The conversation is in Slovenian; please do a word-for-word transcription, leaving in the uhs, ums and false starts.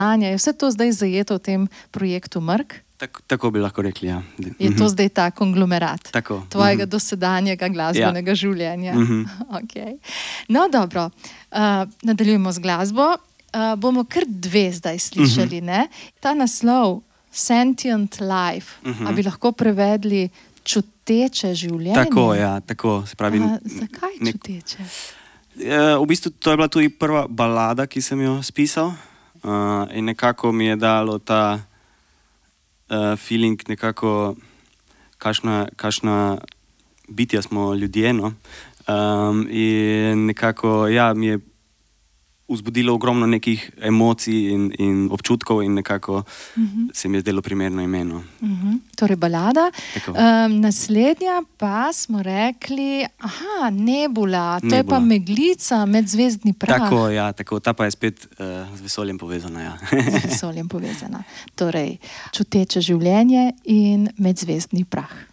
Je vse to zdaj zajeto v tem projektu Mrk? Tako, tako bi lahko rekli, ja. Je to zdaj ta konglomerat tako. tvojega Mhm. dosedanjega glasbenega ja. življenja? Mhm. Okay. No, dobro. Uh, nadaljujemo z glasbo. Uh, bomo kar dve zdaj slišali, ne? Ta naslov Sentient Life, Mhm. a bi lahko prevedli čuteče življenje? Tako, ja, tako. Se pravi, uh, zakaj nek... čuteče? Uh, v bistvu to je bila tudi prva balada, ki sem jo spisal. Uh, in nekako mi je dalo ta uh, feeling nekako, kakšna, kakšna bitja smo ljudje, no. Um, in nekako, ja, mi je vzbudilo ogromno nekih emocij in, in občutkov in nekako uh-huh. se mi je zdelo primerno imeno. Uh-huh. Torej balada. Um, naslednja pa smo rekli, aha, Nebula, to Nebula. Je pa meglica, medzvezdni prah. Tako, ja, tako, ta pa je spet uh, z vesoljem povezana, ja. Z vesoljem povezana. Torej, čuteče življenje in medzvezdni prah.